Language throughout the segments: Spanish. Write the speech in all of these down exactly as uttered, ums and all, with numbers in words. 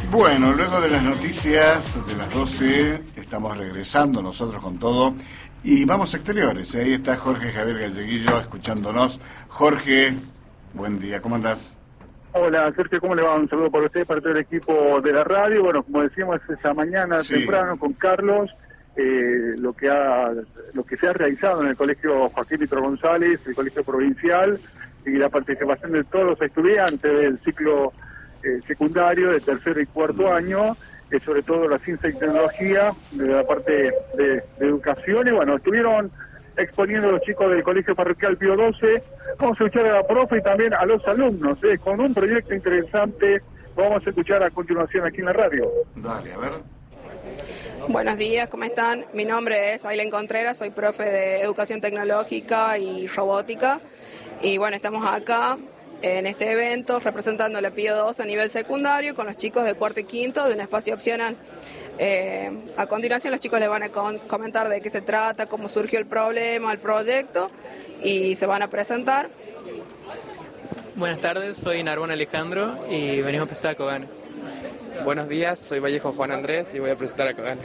Bueno, luego de las noticias de las doce, estamos regresando nosotros con todo y vamos a exteriores. Ahí está Jorge Javier Galleguillo escuchándonos. Jorge, buen día, ¿cómo andás? Hola, Sergio, ¿cómo le va? Un saludo para usted, para todo el equipo de la radio. Bueno, como decíamos esta mañana Sí. temprano con Carlos, eh, lo que ha lo que se ha realizado en el Colegio Joaquín Vitro González, el Colegio Provincial, y la participación de todos los estudiantes del ciclo eh, secundario de tercer y cuarto año, eh, sobre todo la ciencia y tecnología, de la parte de, de educación, y bueno, estuvieron exponiendo a los chicos del Colegio Parroquial Pío doce. Vamos a escuchar a la profe y también a los alumnos, eh, con un proyecto interesante. Vamos a escuchar a continuación aquí en la radio. Dale, a ver. Buenos días, ¿cómo están? Mi nombre es Ailen Contreras, soy profe de Educación Tecnológica y Robótica. Y bueno, estamos acá en este evento representando la Pío doce a nivel secundario con los chicos de cuarto y quinto de un espacio opcional. Eh, a continuación los chicos les van a con- comentar de qué se trata, cómo surgió el problema, el proyecto, y se van a presentar. Buenas tardes, soy Narbona Alejandro y venimos a presentar a Kogane. Buenos días, soy Vallejo Juan Andrés y voy a presentar a Kogane.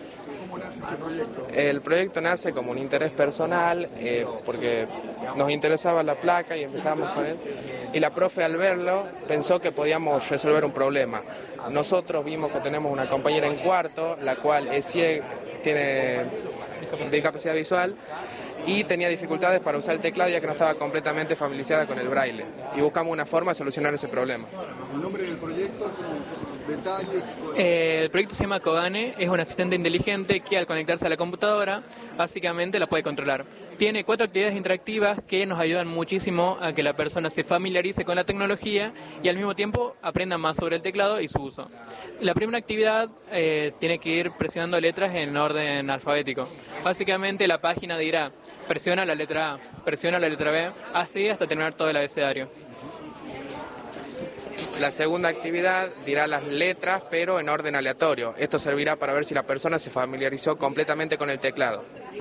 El proyecto nace como un interés personal eh, porque nos interesaba la placa y empezamos con él. Y la profe, al verlo, pensó que podíamos resolver un problema. Nosotros vimos que tenemos una compañera en cuarto, la cual es ciega, tiene discapacidad visual y tenía dificultades para usar el teclado ya que no estaba completamente familiarizada con el braille. Y buscamos una forma de solucionar ese problema. ¿El nombre del proyecto? ¿Detalles? Eh, el proyecto se llama Kogane, es un asistente inteligente que al conectarse a la computadora, básicamente la puede controlar. Tiene cuatro actividades interactivas que nos ayudan muchísimo a que la persona se familiarice con la tecnología y al mismo tiempo aprenda más sobre el teclado y su uso. La primera actividad eh, tiene que ir presionando letras en orden alfabético. Básicamente la página dirá, presiona la letra A, presiona la letra B, así hasta terminar todo el abecedario. La segunda actividad dirá las letras, pero en orden aleatorio. Esto servirá para ver si la persona se familiarizó completamente con el teclado.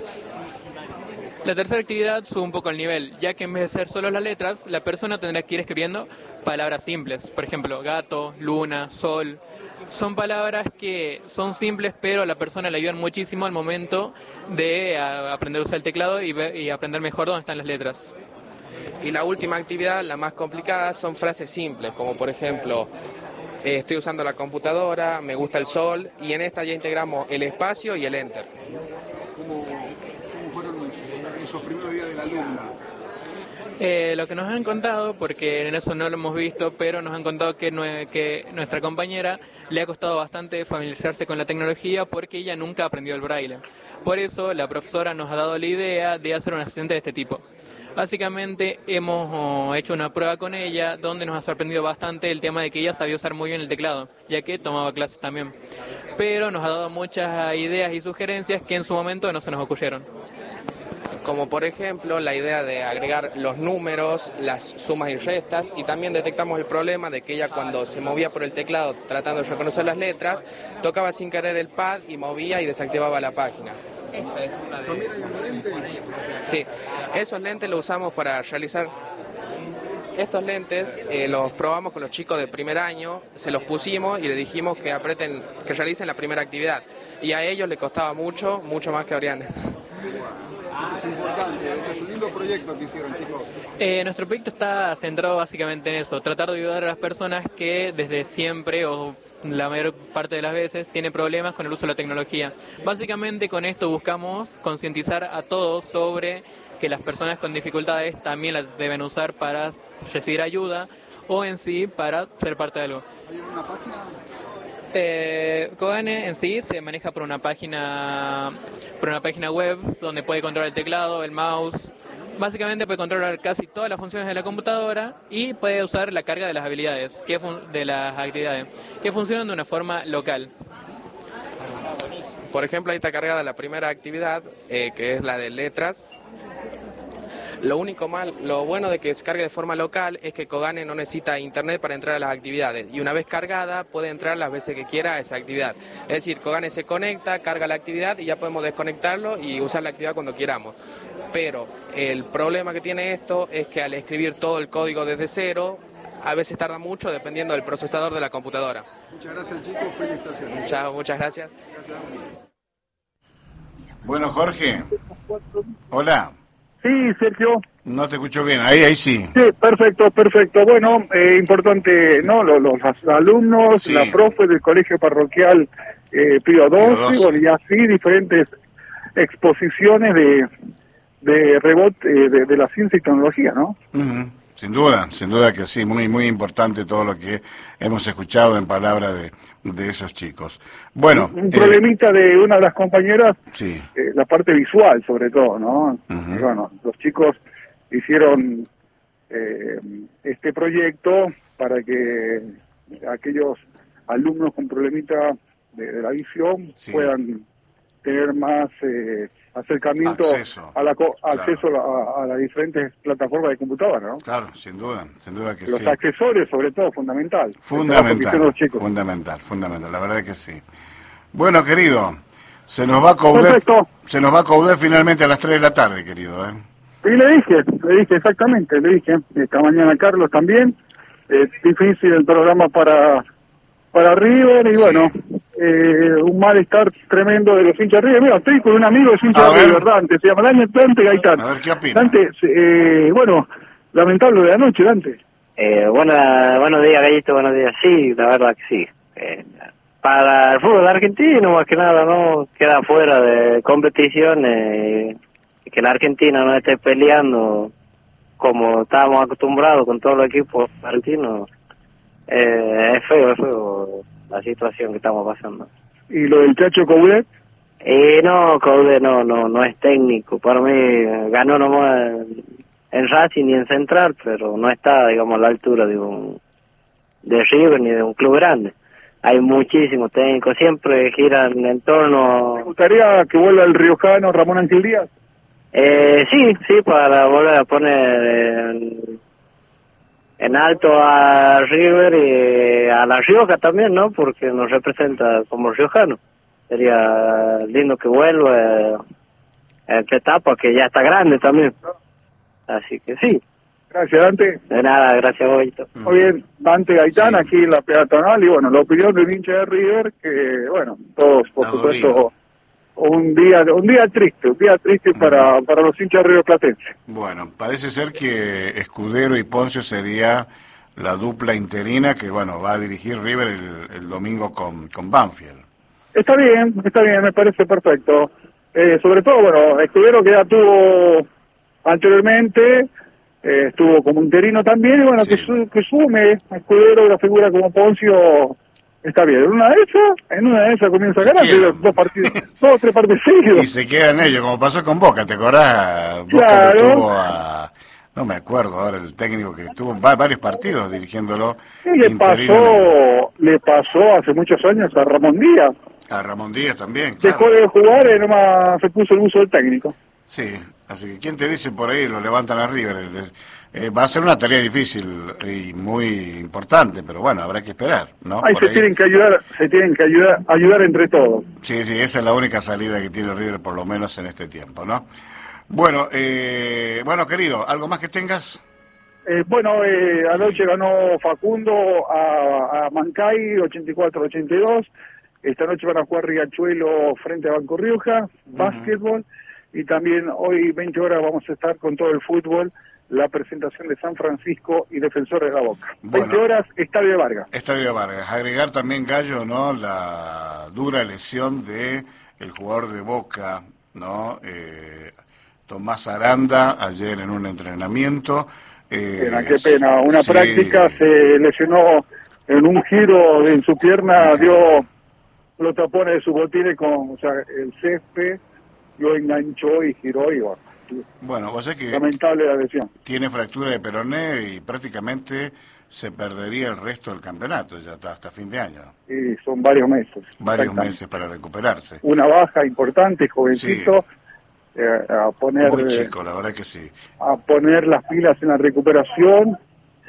La tercera actividad sube un poco el nivel, ya que en vez de ser solo las letras, la persona tendrá que ir escribiendo palabras simples. Por ejemplo, gato, luna, sol. Son palabras que son simples, pero a la persona le ayudan muchísimo al momento de a, aprender a usar el teclado y, ve, y aprender mejor dónde están las letras. Y la última actividad, la más complicada, son frases simples, como por ejemplo, eh, estoy usando la computadora, me gusta el sol, y en esta ya integramos el espacio y el enter. ¿Cómo, cómo fueron esos primeros días de la alumna? Eh, lo que nos han contado, porque en eso no lo hemos visto, pero nos han contado que, nue- que nuestra compañera le ha costado bastante familiarizarse con la tecnología porque ella nunca aprendió el braille. Por eso la profesora nos ha dado la idea de hacer un asistente de este tipo. Básicamente hemos oh, hecho una prueba con ella donde nos ha sorprendido bastante el tema de que ella sabía usar muy bien el teclado, ya que tomaba clases también. Pero nos ha dado muchas ideas y sugerencias que en su momento no se nos ocurrieron. Como por ejemplo la idea de agregar los números, las sumas y restas, y también detectamos el problema de que ella cuando se movía por el teclado tratando de reconocer las letras, tocaba sin querer el pad y movía y desactivaba la página. ¿También hay un lente? Sí, esos lentes los usamos para realizar... Estos lentes eh, los probamos con los chicos de primer año, se los pusimos y les dijimos que aprieten, que realicen la primera actividad. Y a ellos les costaba mucho, mucho más que a Oriana. Es importante, es un lindo proyecto que hicieron, chicos. Eh, nuestro proyecto está centrado básicamente en eso, tratar de ayudar a las personas que desde siempre o la mayor parte de las veces tienen problemas con el uso de la tecnología. Básicamente con esto buscamos concientizar a todos sobre que las personas con dificultades también la deben usar para recibir ayuda o en sí para ser parte de algo. ¿Hay una página? Eh, Kogane en sí se maneja por una página por una página web donde puede controlar el teclado, el mouse. Básicamente puede controlar casi todas las funciones de la computadora y puede usar la carga de las habilidades, que fun- de las actividades, que funcionan de una forma local. Por ejemplo, ahí está cargada la primera actividad, eh, que es la de letras. Lo único mal, lo bueno de que se cargue de forma local es que Kogane no necesita internet para entrar a las actividades y una vez cargada puede entrar las veces que quiera a esa actividad. Es decir, Kogane se conecta, carga la actividad y ya podemos desconectarlo y usar la actividad cuando queramos. Pero el problema que tiene esto es que al escribir todo el código desde cero, a veces tarda mucho dependiendo del procesador de la computadora. Muchas gracias, chicos. Felicitaciones. Chao, muchas gracias. Bueno, Jorge. Hola. Sí, Sergio. No te escucho bien. Ahí, ahí sí. Sí, perfecto, perfecto. Bueno, eh, importante, ¿no? Los, los alumnos, Sí. la profe del colegio parroquial eh, Pío doce, bueno, y así diferentes exposiciones de, de rebote eh, de, de la ciencia y tecnología, ¿no? Uh-huh. Sin duda, sin duda que sí, muy muy importante todo lo que hemos escuchado en palabras de, de esos chicos. Bueno, Un eh, problemita de una de las compañeras, sí, eh, la parte visual sobre todo, ¿no? Ujú. Y bueno, los chicos hicieron eh, este proyecto para que aquellos alumnos con problemita de, de la visión Sí. puedan tener más eh, acercamiento Acceso, a la co- claro. acceso a, a las diferentes plataformas de computadora, ¿no? claro, sin duda, sin duda que Los sí. accesorios, sobre todo, fundamental. El trabajo que Fundamental, hicieron los chicos. fundamental, fundamental, la verdad que sí. Bueno, querido, se nos va a cobrar, Perfecto. se nos va a cobrar finalmente a las tres de la tarde, querido, ¿eh? Y le dije, le dije exactamente, le dije, esta mañana a Carlos también, es difícil el programa para para River, y Sí. bueno, eh, un malestar tremendo de los hinchas de River. Mira, estoy con un amigo de hincha A de ver. River, Dante, se llama Dante, Dante Gaitán. A ver, ¿qué opina? Dante, eh, bueno, lamentable de anoche, Dante. Eh, buena, buenos días, Gallito, buenos días. Sí, la verdad que sí. Eh, para el fútbol argentino, más que nada, ¿no? Queda fuera de competición, eh, y que la Argentina no esté peleando como estábamos acostumbrados con todos los equipos argentinos. Eh, es feo, es feo la situación que estamos pasando. Y lo del Chacho Coudet, Y no, Coudet no, no, no es técnico. Para mí eh, ganó nomás en Racing y en Central, pero no está, digamos, a la altura de un de River ni de un club grande. Hay muchísimos técnicos, siempre giran en torno... ¿te gustaría que vuelva el riojano Ramón Ángel Díaz? Eh, sí, sí, para volver a poner en, en alto a River y a La Rioja también, ¿no? Porque nos representa como riojano. Sería lindo que vuelva eh, en esta etapa, que ya está grande también. Así que sí, Gracias, Dante. de nada, gracias, Boito. Muy bien, Dante Gaitán, Sí. aquí en la peatonal, y bueno, la opinión del hincha de River, que bueno, todos, por Está supuesto, dolido. un día un día triste, un día triste para, para los hinchas de River Platense. Bueno, parece ser que Escudero y Poncio sería la dupla interina que, bueno, va a dirigir River el, el domingo con, con Banfield. Está bien, está bien, me parece perfecto. Eh, sobre todo, bueno, Escudero que ya tuvo anteriormente, eh, estuvo como interino también, y bueno, Sí. que, su, que sume Escudero, la figura como Poncio, está bien. En una de esas, en una de esas comienza a Si ganar, quieren. dos partidos, dos o tres partidos Y seguidos. se quedan ellos, como pasó con Boca, ¿te acordás? Boca Claro. lo tuvo a... No me acuerdo ahora el técnico que tuvo va- varios partidos dirigiéndolo. Y le interinamente. pasó, le pasó hace muchos años a Ramón Díaz. A Ramón Díaz también, claro. Dejó de jugar y nomás se puso el uso del técnico. Sí, así que ¿quién te dice por ahí lo levantan a River? Eh, va a ser una tarea difícil y muy importante, pero bueno, habrá que esperar, ¿no? Ahí Por se ahí. tienen que ayudar, se tienen que ayudar, ayudar entre todos. Sí, sí, esa es la única salida que tiene River, por lo menos en este tiempo, ¿no? Bueno, eh, bueno, querido, ¿algo más que tengas? Eh, bueno, eh, anoche ganó Facundo a, a Mancay, ochenta y cuatro a ochenta y dos. Esta noche van a jugar Riachuelo frente a Banco Rioja, básquetbol. Y también hoy, veinte horas, vamos a estar con todo el fútbol, la presentación de San Francisco y Defensores de la Boca. Bueno. veinte horas, Estadio de Vargas. Estadio Vargas. Agregar también, Gallo, ¿no? La dura lesión de el jugador de Boca, ¿no? Eh, Tomás Aranda, ayer en un entrenamiento. Eh, Pena, qué pena. Una sí. práctica se lesionó en un giro en su pierna, dio los tapones de sus botines con, o sea, el césped, lo enganchó y giró y bueno, Bueno, vos sabés que lamentable la lesión. tiene fractura de peroné y prácticamente se perdería el resto del campeonato, ya hasta, hasta fin de año. Y son varios meses. Varios exactamente. meses para recuperarse. Una baja importante, jovencito, eh, a poner Muy eh, chico, la verdad que sí. a poner las pilas en la recuperación.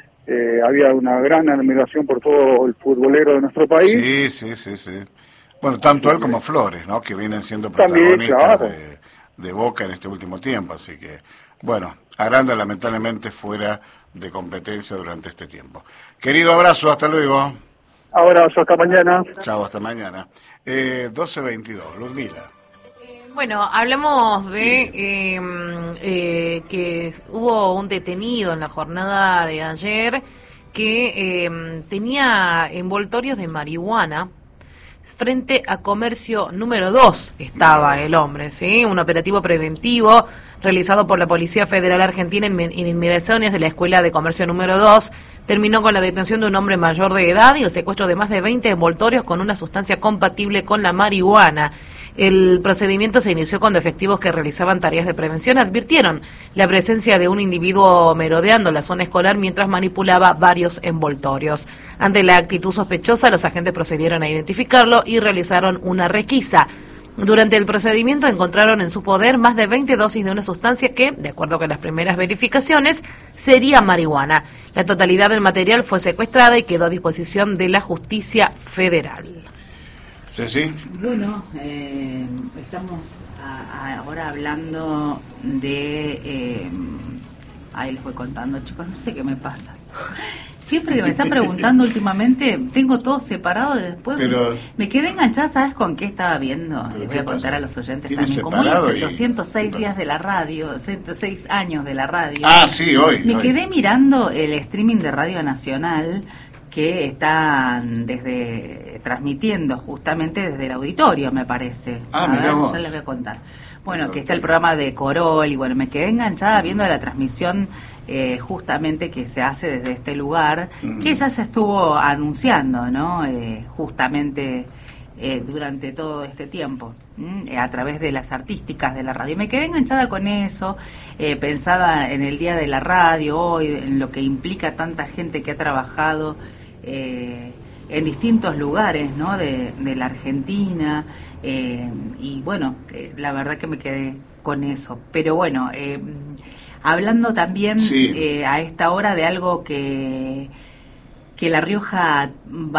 Eh, había una gran admiración por todo el futbolero de nuestro país. Sí, sí, sí, sí. Bueno, tanto él como Flores, ¿no? Que vienen siendo También, protagonistas claro. de, de Boca en este último tiempo. Así que, bueno, Aranda lamentablemente fuera de competencia durante este tiempo. Querido abrazo, hasta luego. Abrazo, hasta mañana. Chao, hasta mañana. Eh, doce veintidós, Ludmila. Bueno, hablamos de Sí. eh, eh, que hubo un detenido en la jornada de ayer que eh, tenía envoltorios de marihuana. Frente a comercio número dos estaba el hombre, ¿sí? Un operativo preventivo realizado por la Policía Federal Argentina en, en inmediaciones de la Escuela de Comercio número dos terminó con la detención de un hombre mayor de edad y el secuestro de más de veinte envoltorios con una sustancia compatible con la marihuana. El procedimiento se inició cuando efectivos que realizaban tareas de prevención advirtieron la presencia de un individuo merodeando la zona escolar mientras manipulaba varios envoltorios. Ante la actitud sospechosa, los agentes procedieron a identificarlo y realizaron una requisa. Durante el procedimiento encontraron en su poder más de veinte dosis de una sustancia que, de acuerdo con las primeras verificaciones, sería marihuana. La totalidad del material fue secuestrada y quedó a disposición de la justicia federal. Ceci. Bueno, eh, estamos a, a ahora hablando de... Eh, ahí les voy contando, chicos, no sé qué me pasa. Siempre que me están preguntando últimamente, tengo todo separado y después Pero, me, me quedé enganchada, ¿sabes con qué estaba viendo? Les voy a contar pasa? a los oyentes ¿Tienes también. Como hoy separado es y- los ciento seis días de la radio, ciento seis años de la radio. Ah, sí, hoy. Me hoy. quedé mirando el streaming de Radio Nacional que están desde transmitiendo justamente desde el auditorio, me parece. Ah, a mirá ver, vos. ya les voy a contar. Bueno, que está el programa de Corol y bueno, me quedé enganchada viendo la transmisión eh, justamente que se hace desde este lugar, Mm. que ya se estuvo anunciando, ¿no? Eh, justamente eh, durante todo este tiempo, ¿m? a través de las artísticas de la radio. Me quedé enganchada con eso, eh, pensaba en el Día de la Radio hoy, en lo que implica tanta gente que ha trabajado eh, en distintos lugares, ¿no? de, de la Argentina, eh, y bueno, eh, la verdad que me quedé con eso. Pero bueno, eh, hablando también Sí. eh, a esta hora de algo que que La Rioja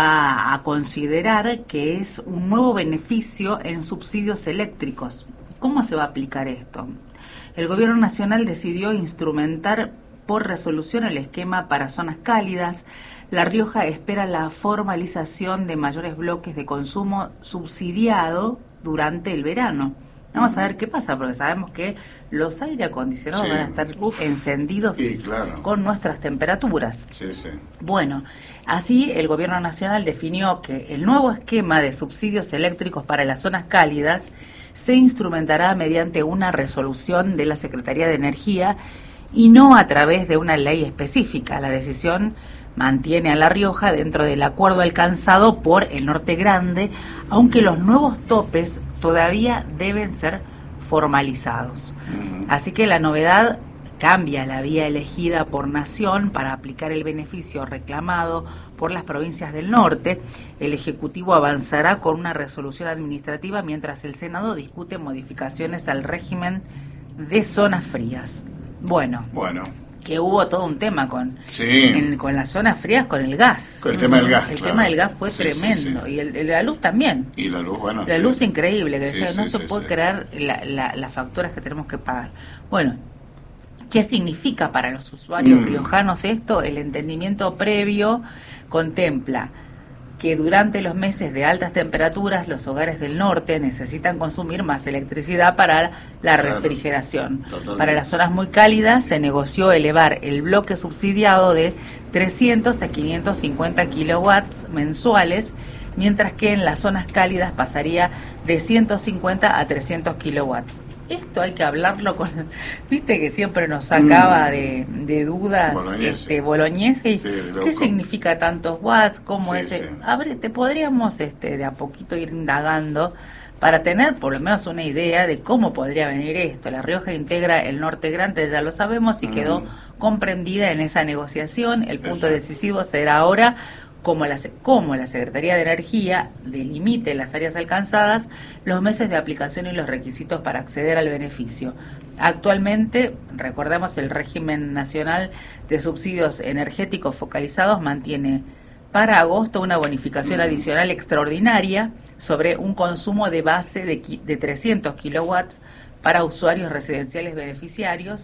va a considerar, que es un nuevo beneficio en subsidios eléctricos. ¿Cómo se va a aplicar esto? El Gobierno Nacional decidió instrumentar por resolución el esquema para zonas cálidas. La Rioja espera la formalización de mayores bloques de consumo subsidiado durante el verano. Vamos a ver qué pasa, porque sabemos que los aire acondicionados Sí. van a estar encendidos Sí, claro. con nuestras temperaturas. Sí, sí. Bueno, así el Gobierno Nacional definió que el nuevo esquema de subsidios eléctricos para las zonas cálidas se instrumentará mediante una resolución de la Secretaría de Energía y no a través de una ley específica. La decisión mantiene a La Rioja dentro del acuerdo alcanzado por el Norte Grande, aunque los nuevos topes todavía deben ser formalizados. Así que la novedad cambia la vía elegida por Nación para aplicar el beneficio reclamado por las provincias del norte. El Ejecutivo avanzará con una resolución administrativa mientras el Senado discute modificaciones al régimen de zonas frías. Bueno, Bueno, que hubo todo un tema con, sí. en- con las zonas frías, con el gas. Con el tema del gas, El claro. tema del gas fue Sí, sí, tremendo. sí. Y el, el de la luz también. Y la luz, bueno. La sí. luz increíble, que Sí, decía, no sí, se sí, puede sí. creer la- la- las facturas que tenemos que pagar. Bueno, ¿qué significa para los usuarios Mm. riojanos esto? El entendimiento previo contempla que durante los meses de altas temperaturas los hogares del norte necesitan consumir más electricidad para la Claro, refrigeración. totalmente. Para las zonas muy cálidas se negoció elevar el bloque subsidiado de trescientos a quinientos cincuenta kilowatts mensuales, mientras que en las zonas cálidas pasaría de ciento cincuenta a trescientos kilowatts. Esto hay que hablarlo con, viste que siempre nos sacaba Mm. de, de dudas Bolognese. este Bolognese, y Sí, loco. qué significa tantos watts, cómo Sí, es, sí. el- a ver, te podríamos este de a poquito ir indagando para tener por lo menos una idea de cómo podría venir esto. La Rioja integra el Norte Grande, ya lo sabemos, y Mm. quedó comprendida en esa negociación. El punto Exacto. decisivo será ahora cómo la, se- cómo la Secretaría de Energía delimite las áreas alcanzadas, los meses de aplicación y los requisitos para acceder al beneficio. Actualmente, recordemos, el régimen nacional de subsidios energéticos focalizados mantiene para agosto una bonificación adicional extraordinaria sobre un consumo de base de, qui- de trescientos kilowatts para usuarios residenciales beneficiarios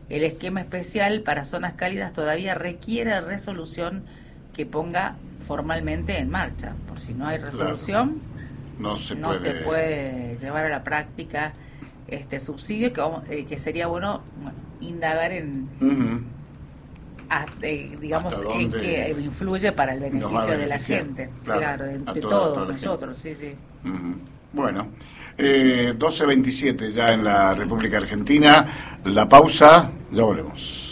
el esquema especial para zonas cálidas todavía requiere resolución que ponga formalmente en marcha. Por si no hay resolución, claro. no, se, no puede... se puede llevar a la práctica este subsidio, que, vamos, eh, que sería bueno, bueno indagar en... Uh-huh. Hasta, eh, digamos, en que influye para el beneficio de la gente, claro, claro de, de todos nosotros, sí, sí. Uh-huh. Bueno, eh, doce veintisiete ya en la República Argentina, la pausa, ya volvemos.